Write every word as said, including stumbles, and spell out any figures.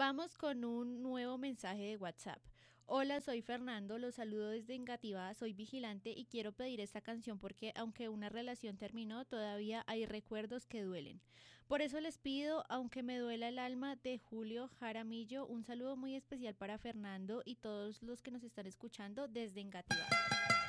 Vamos con un nuevo mensaje de WhatsApp. Hola, soy Fernando, los saludo desde Engativá, soy vigilante y quiero pedir esta canción porque aunque una relación terminó, todavía hay recuerdos que duelen. Por eso les pido, aunque me duela el alma, de Julio Jaramillo, un saludo muy especial para Fernando y todos los que nos están escuchando desde Engativá.